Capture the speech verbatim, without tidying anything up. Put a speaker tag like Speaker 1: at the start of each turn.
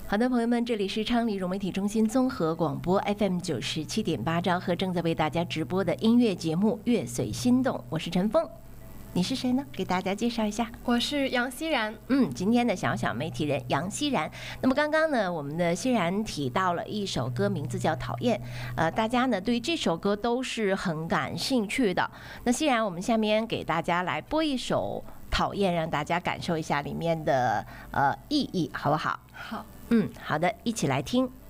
Speaker 1: 好的，朋友们，这里是昌黎融媒体中心综合广播 F M 九十七点八兆赫，正在为大家直播的音乐节目《乐随心动》，我是陈峰。你是谁呢？给大家介绍一下。
Speaker 2: 我是杨希然。
Speaker 1: 嗯，今天的小小媒体人杨希然。那么刚刚呢，我们的希然提到了一首歌，名字叫《讨厌》。呃，大家呢对这首歌都是很感兴趣的。那希然，我们下面给大家来播一首《讨厌》，让大家感受一下里面的呃意义，好不好？
Speaker 2: 好。
Speaker 1: 嗯，好的，一起来听。